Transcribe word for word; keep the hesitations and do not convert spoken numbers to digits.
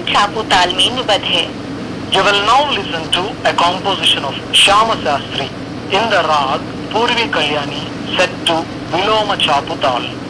छापू ताल में निबद्ध है। You will now listen to a composition of Shyama Shastri in the rag Purvi Kalyani set to Viloma Chapu Tal.